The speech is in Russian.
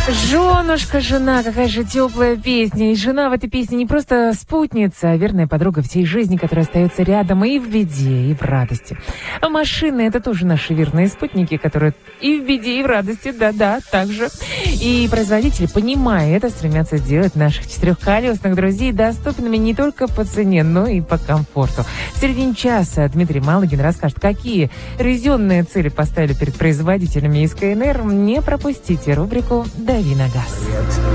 Женушка, жена, какая же теплая песня. И жена в этой песне не просто спутница, а верная подруга всей жизни, которая остается рядом и в беде, и в радости. А машины — это тоже наши верные спутники, которые и в беде, и в радости, да-да, так же. И производители, понимая это, стремятся сделать наших четырехколесных друзей доступными не только по цене, но и по комфорту. В середине часа Дмитрий Малыгин расскажет, какие резонные цели поставили перед производителями из КНР. Не пропустите рубрику «Дави на газ».